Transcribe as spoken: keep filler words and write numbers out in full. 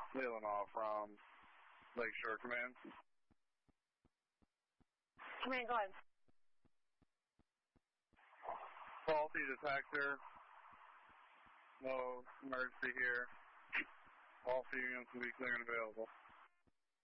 Leelanau from Lakeshore Command. Command, go ahead. Faulty detector. No emergency here. All C units will be clear and available.